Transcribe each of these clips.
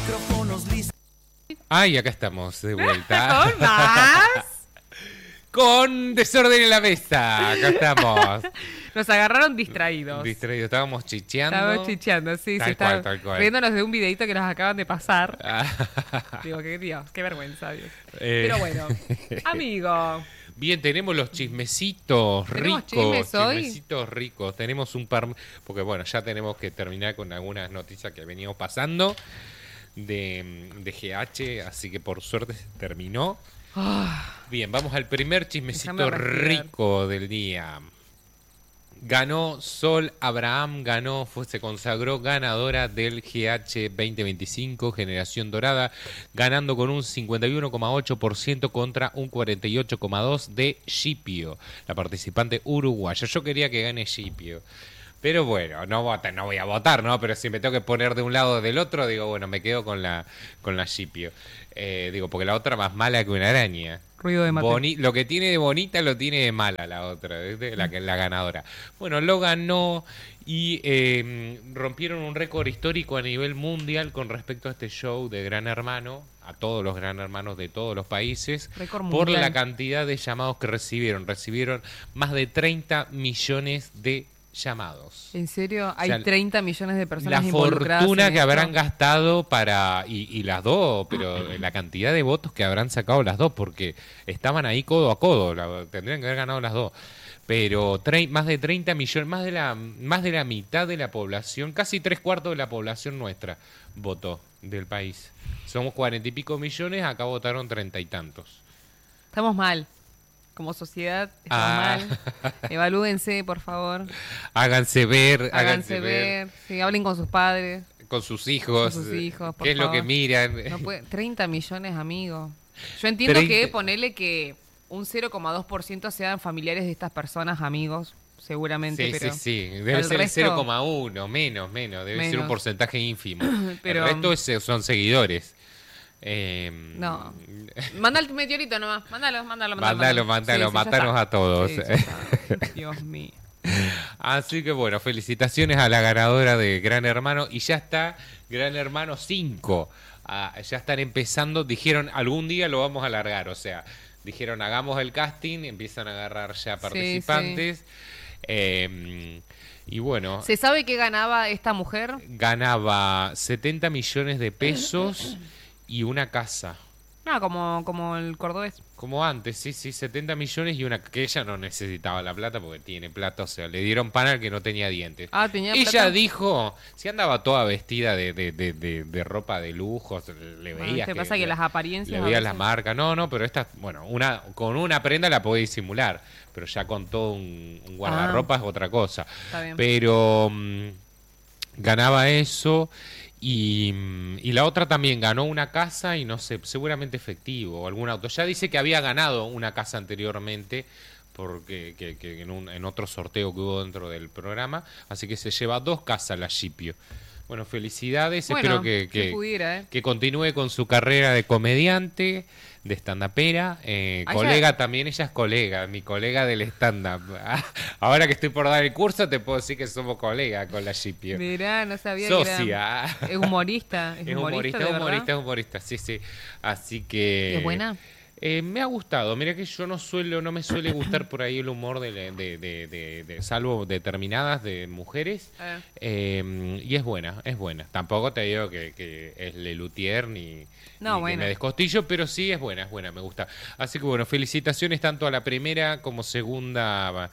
Ay, acá estamos de vuelta. ¿Con más? Con desorden en la mesa. Acá estamos. Nos agarraron distraídos. Distraídos. Estábamos chicheando. Estábamos chicheando, sí, Tal sí. cual, tal cual. Riéndonos de un videito que nos acaban de pasar. Digo, que Dios, qué vergüenza, Dios. Pero bueno, amigo. Bien, tenemos los chismecitos ¿Tenemos ricos. chismes hoy? Chismecitos ricos. Tenemos un par. Porque bueno, ya tenemos que terminar con algunas noticias que veníamos pasando de GH. Así que por suerte se terminó. Bien, vamos al primer chismecito rico del día. Ganó Sol Abraham, se consagró ganadora del GH 2025 Generación Dorada, ganando con un 51,8% contra un 48,2% de Shipio, la participante uruguaya. Yo quería que gane Shipio, pero bueno, no voy a votar, ¿no? Pero si me tengo que poner de un lado o del otro, digo, bueno, me quedo con la Shipio. Digo, porque la otra más mala que una araña. Ruido de mate. Lo que tiene de bonita lo tiene de mala la otra, la ganadora. Bueno, lo ganó y rompieron un récord histórico a nivel mundial con respecto a este show de Gran Hermano, a todos los Gran Hermanos de todos los países, por la cantidad de llamados que recibieron. Recibieron más de 30 millones de llamados. ¿En serio? Hay 30 millones de personas la involucradas. La fortuna en que esto habrán gastado para... Y las dos, pero la cantidad de votos que habrán sacado las dos, porque estaban ahí codo a codo, tendrían que haber ganado las dos. Pero más de 30 millones, más de la mitad de la población, casi 3/4 de la población nuestra votó del país. Somos 40 y pico millones, acá votaron 30 y tantos. Estamos mal. Como sociedad, estamos mal. Evalúense, por favor. Háganse ver. Sí, hablen con sus padres. Con sus hijos. Con sus hijos, por ¿Qué favor. es lo que miran? No puede, 30 millones, amigos. Yo entiendo que ponerle que un 0,2% sean familiares de estas personas, amigos, seguramente. Sí, pero sí. Debe ser el 0,1, menos. Debe ser un porcentaje ínfimo. Pero el resto son seguidores. No. Manda el meteorito nomás. Mándalo. Sí, mátanos a todos. Sí, Dios mío. Así que bueno, felicitaciones a la ganadora de Gran Hermano. Y ya está Gran Hermano 5. Ya están empezando. Dijeron, algún día lo vamos a alargar. O sea, dijeron, hagamos el casting. Empiezan a agarrar ya participantes. Sí. Y bueno. ¿Se sabe qué ganaba esta mujer? Ganaba 70 millones de pesos y una casa. Como el cordobés. Como antes, sí, 70 millones y una... Que ella no necesitaba la plata porque tiene plata, o sea, le dieron pan al que no tenía dientes. ¿Tenía ella plata? Dijo, si andaba toda vestida de ropa de lujo, le veías ¿Te pasa que las apariencias... Le veías la marca, no, pero esta, bueno, con una prenda la podés disimular, pero ya con todo un guardarropa es otra cosa. Está bien. Pero ganaba eso... Y la otra también ganó una casa y no sé, seguramente efectivo o algún auto. Ya dice que había ganado una casa anteriormente porque que en otro sorteo que hubo dentro del programa, así que se lleva 2 casas la Shipio. Bueno, felicidades, espero que continúe con su carrera de comediante, de stand-upera, colega también, ella es colega, mi colega del stand-up. Ahora que estoy por dar el curso te puedo decir que somos colegas con la Shipio. Mirá, no sabía Socia. que era... Es humorista. Es humorista, sí. Así que... ¿Es buena? Me ha gustado, mira que yo no me suele gustar por ahí el humor de salvo determinadas de mujeres, y es buena, tampoco te digo que es Lelutier ni que me descostillo, pero sí es buena, me gusta, así que bueno, felicitaciones tanto a la primera como segunda, a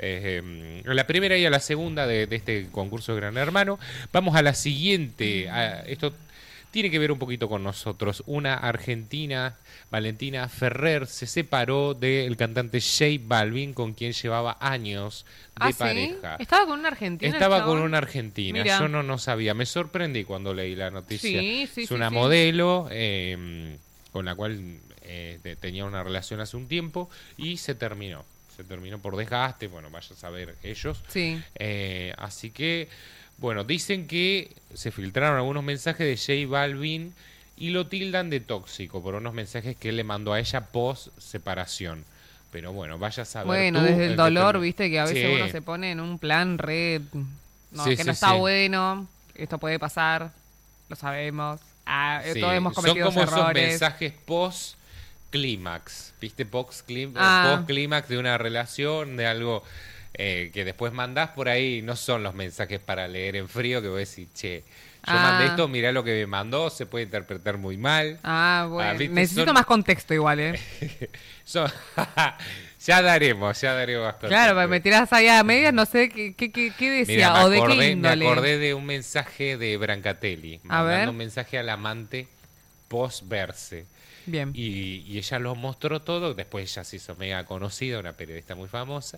la primera y a la segunda de este concurso de Gran Hermano. Vamos a la siguiente, esto tiene que ver un poquito con nosotros. Una argentina, Valentina Ferrer, se separó del cantante J Balvin, con quien llevaba años de pareja. ¿Sí? ¿Estaba con una argentina? Estaba con una argentina. Mirá. Yo no sabía. Me sorprendí cuando leí la noticia. Es una modelo con la cual tenía una relación hace un tiempo y se terminó. Se terminó por desgaste. Bueno, vaya a saber ellos. Sí. Así que... Bueno, dicen que se filtraron algunos mensajes de J Balvin y lo tildan de tóxico por unos mensajes que él le mandó a ella post separación. Pero bueno, vaya a saber. Bueno, desde el dolor, viste, que a veces uno se pone en un plan que no está bueno, esto puede pasar, lo sabemos. Sí, todos hemos son cometido como esos errores. mensajes post-clímax, ¿viste? Ah. Post-clímax de una relación, de algo que después mandás por ahí. No son los mensajes para leer en frío que vos decís, che, yo mandé esto, mirá lo que me mandó, se puede interpretar muy mal. Bueno. ¿viste? Necesito más contexto igual, Son- ya daremos más contexto. Claro, me tirás ahí a medias, no sé qué decía Mira, o de qué me índole. acordé de un mensaje de Brancatelli, A ver. mandando un mensaje al amante post verse. Bien. Y ella lo mostró todo, después ella se hizo mega conocida, una periodista muy famosa.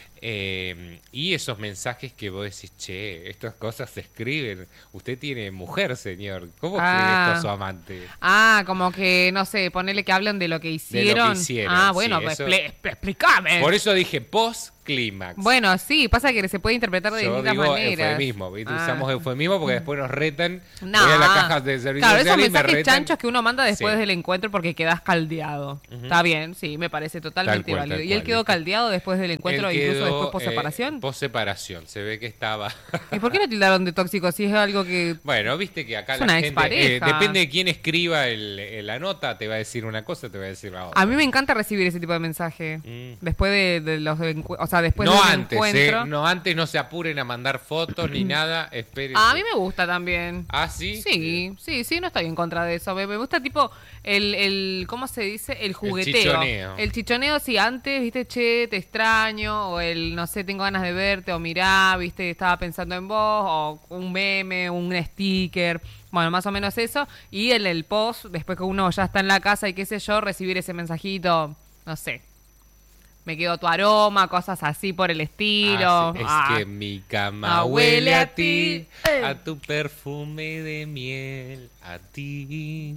Y esos mensajes que vos decís, che, estas cosas se escriben. Usted tiene mujer, señor. ¿Cómo escribe esto a su amante? Como que, no sé, ponele que hablan de lo que hicieron. Bueno, sí, pues eso- explícame. Por eso dije post-clímax. Bueno, sí, pasa que se puede interpretar de Yo distintas digo maneras. eufemismo, ¿viste? Usamos eufemismo porque después nos retan. No. Voy a la caja de servicio Claro, esos social y me mensajes retan. chanchos que uno manda después Sí. del encuentro porque quedás caldeado. Está bien, sí, me parece totalmente Tal cual, válido. tal ¿Y él cual, quedó ¿viste? caldeado después del encuentro, Él incluso quedó, después por separación? Post separación. Se ve que estaba. ¿Y por qué lo tildaron de tóxico si es algo que... Bueno, viste que acá Es la una gente. expareja. Depende de quién escriba la nota, te va a decir una cosa, te va a decir la otra. A mí me encanta recibir ese tipo de mensaje. Después de los o sea, después no del antes, encuentro. no antes, no se apuren a mandar fotos ni nada. Esperen. A mí me gusta también. ¿Ah, sí? Sí, no estoy en contra de eso. Me gusta tipo ¿cómo se dice? El jugueteo. El chichoneo, sí, antes, viste, che, te extraño, o no sé, tengo ganas de verte, o mirá, viste, estaba pensando en vos, o un meme, un sticker, bueno, más o menos eso. Y el post, después que uno ya está en la casa y qué sé yo, recibir ese mensajito, no sé. Me quedo tu aroma, cosas así por el estilo. Sí, es que mi cama huele a ti, a tu perfume de miel, a ti.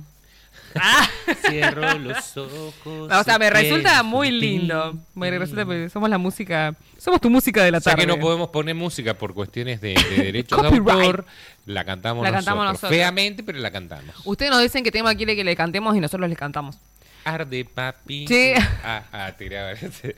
Cierro los ojos. O sea, me y resulta pienso muy en ti. lindo. Me resulta porque somos tu música de la O sea tarde. que no podemos poner música por cuestiones de derechos de Copyright. autor. La cantamos nosotros. Feamente, pero la cantamos. Ustedes nos dicen qué tema quiere que le cantemos y nosotros le cantamos. Arde, papi. Sí. Tiraba.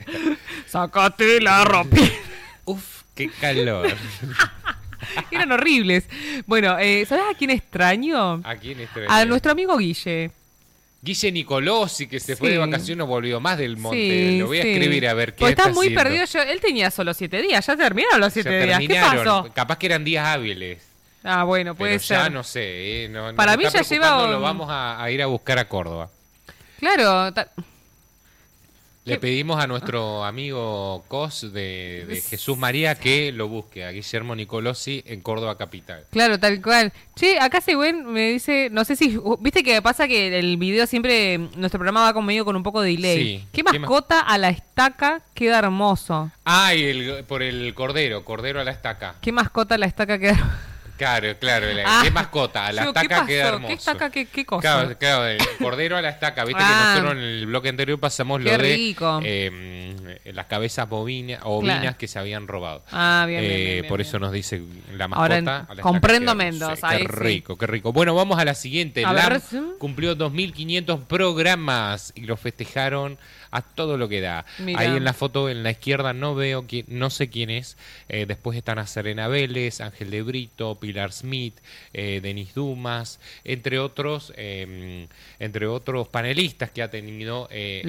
Sácate la ropa. Uf, qué calor. Eran horribles. Bueno, ¿sabes a quién extraño? ¿A quién A nuestro amigo Guille. Guille Nicolosi, que se fue de Sí. vacaciones, no volvió más del monte. Sí, Lo voy a sí. escribir a ver qué Porque está está muy haciendo. perdido. Él tenía solo 7 días. Ya terminaron los Ya 7 días. ¿Qué terminaron. pasó? Capaz que eran días hábiles. Bueno, puede Pero ser. ya no sé. No Para me mí está ya lleva preocupando, un- Lo vamos a ir a buscar a Córdoba. Claro. Le pedimos a nuestro amigo Cos de Jesús María que lo busque, a Guillermo Nicolosi en Córdoba Capital. Claro, tal cual. Che, acá Següen me dice, no sé si, viste que pasa que el video siempre, nuestro programa va conmigo con un poco de delay. Sí. ¿Qué ¿Qué mascota a la estaca queda hermoso? Por el cordero a la estaca. ¿Qué mascota a la estaca queda hermoso? Claro, ¿qué mascota? A la Digo, ¿qué estaca queda pasó? hermoso. ¿Qué estaca? ¿Qué cosa? Claro, el cordero a la estaca. Viste Ah. que nosotros en el bloque anterior pasamos Qué lo de rico. las cabezas ovinas Claro. que se habían robado. Bien, Por bien. eso nos dice la Ahora mascota. a la comprendo estaca queda Mendoza, hermoso. ahí Qué sí. rico, qué rico. Bueno, vamos a la siguiente. A LAM ver, ¿sí? cumplió 2.500 programas y lo festejaron a todo lo que da. Mirá. Ahí en la foto en la izquierda no sé quién es. Después están a Serena Vélez, Ángel de Brito, Pilar Smith, Denis Dumas, entre otros panelistas que ha tenido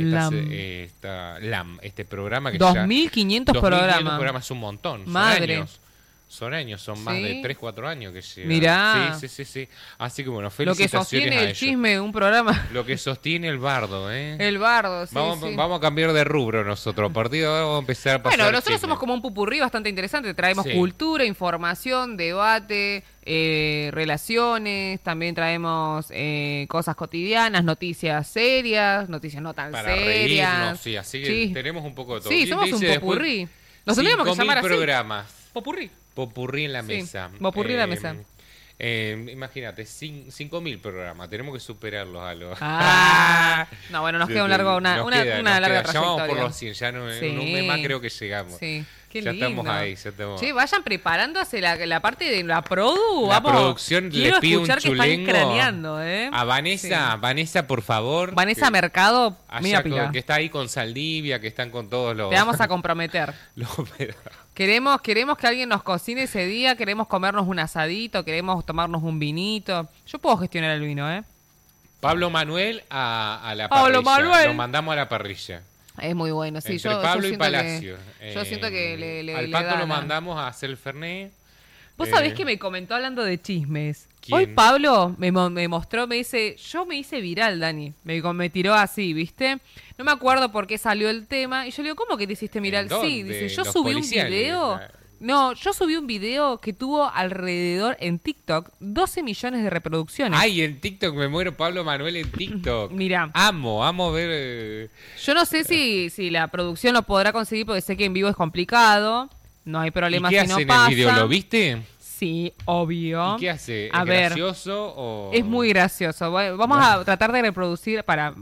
LAM, este programa que 2.500 programas. programas, un montón. Madre. Son años, son más ¿Sí? de 3, 4 años que llevan. Mirá. Sí. Así que bueno, Lo que felicitaciones sostiene a el ellos. chisme de un programa. Lo que sostiene el bardo, ¿eh? El bardo, sí, sí. Vamos a cambiar de rubro nosotros. A partir de ahora vamos a empezar a pasar Bueno, nosotros chisme. somos como un pupurrí bastante interesante. Traemos Sí. cultura, información, debate, relaciones. También traemos cosas cotidianas, noticias serias, noticias no tan Para serias. reírnos, sí. Así que Sí. tenemos un poco de todo. Sí, ¿Quién somos dice un después popurrí. Nos tendríamos que 5.000 llamar así. programas. Popurrí. Popurrí en la Sí, mesa. popurrí en la mesa. Imagínate, 5.000 programas. Tenemos que superarlos a los. No, bueno, nos queda un largo, una larga Ya vamos trayectoria. por los 100. Ya en un mes más creo que llegamos. Sí. Qué ya lindo. estamos ahí. Ya estamos. Sí, vayan preparándose la parte de la produ. La Vamos. producción, Quiero les pido un escuchar que están chulengo craneando, ¿eh? A Vanessa, por favor. Vanessa que- Mercado, allá mira pila. que está ahí con Saldivia, que están con todos los. Te vamos a comprometer. los- Queremos que alguien nos cocine ese día, queremos comernos un asadito, queremos tomarnos un vinito. Yo puedo gestionar el vino, ¿eh? Pablo Manuel a la Pablo parrilla. Manuel. Lo mandamos a la parrilla. Es muy bueno, sí. Entre Pablo y Palacio. Yo siento que le al Pato lo mandamos a hacer el Fernet. Vos sabés que me comentó hablando de chismes. ¿Quién? Hoy Pablo me mostró, me dice, yo me hice viral, Dani. Me tiró así, ¿viste? No me acuerdo por qué salió el tema. Y yo le digo, ¿cómo que te hiciste viral? Sí, dice, yo subí un video. No, yo subí un video que tuvo alrededor en TikTok 12 millones de reproducciones. Ay, en TikTok me muero, Pablo Manuel en TikTok. Mira. Amo ver... Yo no sé si la producción lo podrá conseguir porque sé que en vivo es complicado. No hay problema si no pasa. ¿Y qué hace en el video? ¿Lo viste? Sí, obvio. ¿Y qué hace? ¿Es gracioso o...? Es muy gracioso. Vamos a tratar de reproducir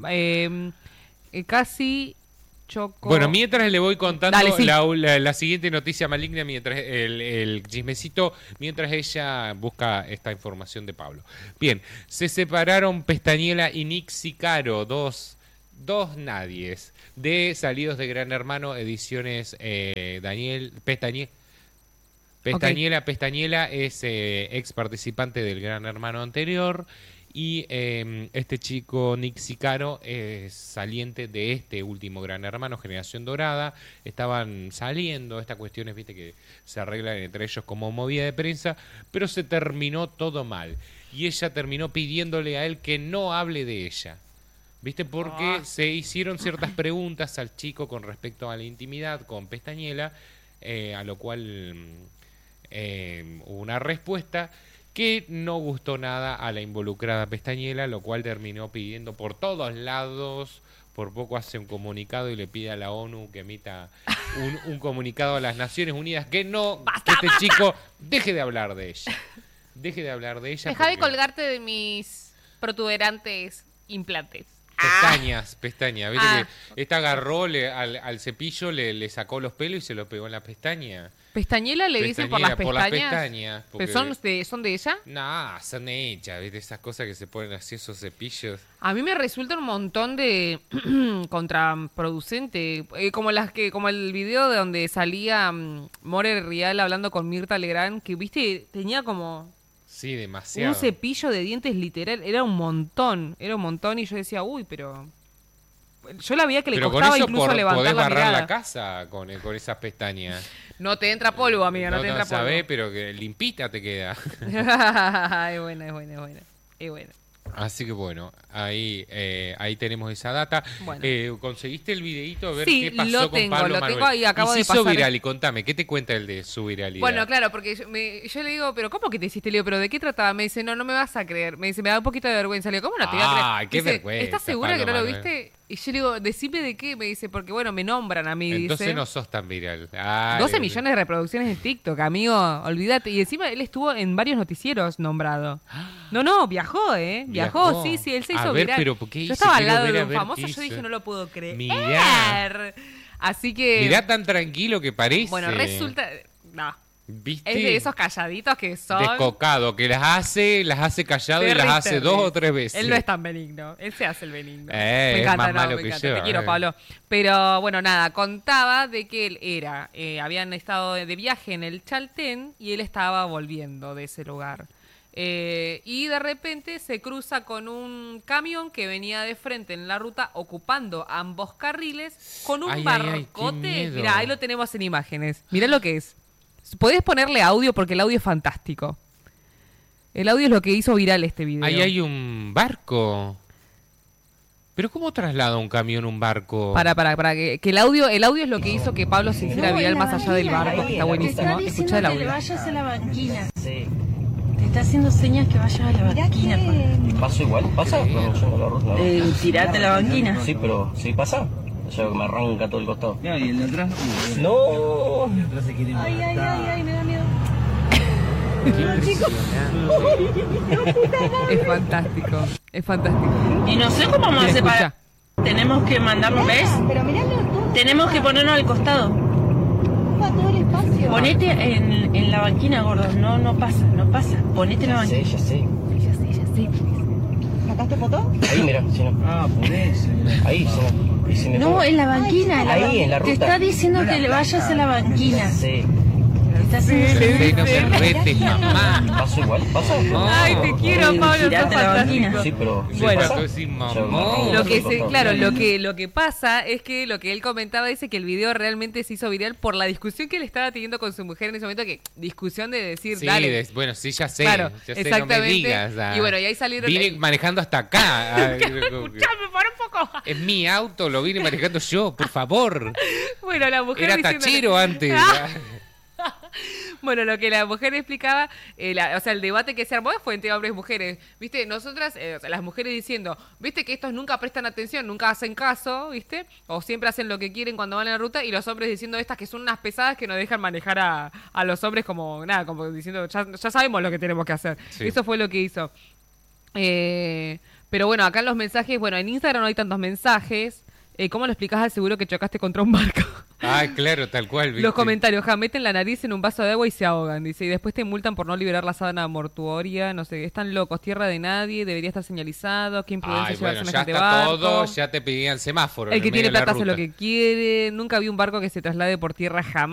casi... Choco. Bueno, mientras le voy contando Dale, sí. la siguiente noticia maligna, mientras el chismecito, mientras ella busca esta información de Pablo. Bien, se separaron Pestañela y Nick Sicaro, dos nadies, de Salidos de Gran Hermano, ediciones Pestañela es ex participante del Gran Hermano anterior. Y este chico, Nick Sicaro, es saliente de este último Gran Hermano, Generación Dorada. Estaban saliendo, estas cuestiones, viste, que se arreglan entre ellos como movida de prensa, pero se terminó todo mal. Y ella terminó pidiéndole a él que no hable de ella. ¿Viste? Porque se hicieron ciertas preguntas al chico con respecto a la intimidad con Pestañela, a lo cual hubo una respuesta que no gustó nada a la involucrada Pestañela, lo cual terminó pidiendo por todos lados, por poco hace un comunicado y le pide a la ONU que emita un comunicado a las Naciones Unidas que este chico deje de hablar de ella. Deje de hablar de ella. Deja de colgarte de mis protuberantes implantes. Pestañas. ¿Viste que esta agarró al cepillo, le sacó los pelos y se los pegó en la pestaña? ¿Pestañela le dicen por las pestañas? Por las pestañas. Porque... ¿Son de ella? No, son hechas, ¿viste? Esas cosas que se ponen así, esos cepillos. A mí me resulta un montón de contraproducente. Como el video de donde salía More Rial hablando con Mirta Legrand, que, viste, tenía como... Sí, demasiado. Un cepillo de dientes literal, era un montón y yo decía, uy, pero... Yo la veía que le costaba incluso levantar la mirada. Podés barrar la casa con esas pestañas. No te entra polvo, amiga, no te entra polvo. No sabés, pero que limpita te queda. Es buena. Así que bueno, ahí tenemos esa data. Bueno. ¿Conseguiste el videíto? A ver sí, qué pasó con Pablo Manuel. Lo tengo ahí, acabo de pasar. Hizo viral, y contame, ¿qué te cuenta el de su viralidad? Bueno, claro, porque yo le digo, ¿pero cómo que te hiciste lío? ¿Pero de qué trataba? Me dice, no me vas a creer. Me dice, me da un poquito de vergüenza. Le digo, ¿cómo no te voy a creer? Ay, qué vergüenza. ¿Estás segura Pablo que no lo Manuel? viste? Y yo le digo, decime de qué. Me dice, porque bueno, me nombran a mí, Entonces dice. no sos tan viral. 12 millones de reproducciones en TikTok, amigo, olvídate. Y encima él estuvo en varios noticieros nombrado. No, viajó, Viajó, sí, él se hizo viral. Pero ¿por qué yo estaba al lado ver, de un famoso, yo dije, no lo puedo creer. Mirá. Así que... Mirá tan tranquilo que parece. Bueno, resulta... No. ¿Viste? Es de esos calladitos que son... Descocado, que las hace callado y las hace 2 o 3 veces. Él no es tan benigno, él se hace el benigno. Me encanta, es más malo me que encanta. yo. Te quiero, Pablo. Pero bueno, nada, contaba de que él habían estado de viaje en el Chaltén y él estaba volviendo de ese lugar. Y de repente se cruza con un camión que venía de frente en la ruta ocupando ambos carriles con un barcote. Mirá, ahí lo tenemos en imágenes. Mirá lo que es. Podés ponerle audio porque el audio es fantástico. El audio es lo que hizo viral este video. Ahí hay un barco. ¿Pero cómo traslada un camión un barco? Para que el audio es lo que hizo que Pablo se hiciera viral más allá del barco, que está buenísimo. Escuchá el audio. Que vayas a la banquina. Sí. Te está haciendo señas que vayas a la banquina. ¿Paso igual? ¿Pasa? Tirate la banquina. Sí, pero sí pasa. Yo que me arranca todo el costado. No, y el de atrás. No. El de atrás se quiere matar. Ay, me da miedo. Es fantástico. Y no sé cómo vamos a hacer para... Tenemos que mandarnos, ¿ves? Pero miralo tú. Tenemos que ponernos al costado. Ocupa todo el espacio. Ponete en la banquina, gordo. No pasa. Ponete en la banquina. Ya sé. ¿Sacaste foto? Ahí, mira, si no. Ah, por eso. Ahí, si no. Y si me No, pongo- en la banquina. Ahí, en la ruta. Te está diciendo que le vayas a la banquina. Sí. está haciendo Sí, señas le que No dice. me vaya a la retes, galería. mamá. ¿Pasa igual? ¿Pasa? No. Ay, te quiero, Pablo, sos Girate la fantástico. bocina. Sí, pero... ¿sí Bueno. pasa? Pero sí, Yo me mamá. ronco Lo todo que el se, costado. claro, lo que pasa es que lo que él comentaba dice que el video realmente se hizo viral por la discusión que él estaba teniendo con su mujer en ese momento, que discusión de decir, Sí, dale. bueno, sí, ya sé. Claro, Ya sé, exactamente. no me digas. Y bueno, y ahí salieron- Vine manejando hasta acá. Escuchame, para un poco. Es mi auto, lo vine manejando yo, por favor. Bueno, la mujer Era diciéndole- tachero antes. Bueno, lo que la mujer explicaba, o sea, el debate que se armó fue entre hombres y mujeres. ¿Viste? Nosotras, o sea, las mujeres diciendo, ¿viste que estos nunca prestan atención, nunca hacen caso, ¿viste? O siempre hacen lo que quieren cuando van en la ruta. Y los hombres diciendo estas que son unas pesadas que no dejan manejar a los hombres como, nada, como diciendo, ya sabemos lo que tenemos que hacer. Sí. Eso fue lo que hizo. Pero bueno, acá en los mensajes, bueno, en Instagram no hay tantos mensajes. ¿Cómo lo explicás al seguro que chocaste contra un barco? Ay, claro, tal cual. ¿viste? Los comentarios, meten la nariz en un vaso de agua y se ahogan, dice, y después te multan por no liberar la sábana mortuoria, no sé, están locos, tierra de nadie, debería estar señalizado, qué imprudencia Ay, llevar bueno, ya semejante está barco. todo, ya te pedían semáforo. El en que medio tiene de la plata hace lo ruta. que quiere, nunca vi un barco que se traslade por tierra jamás.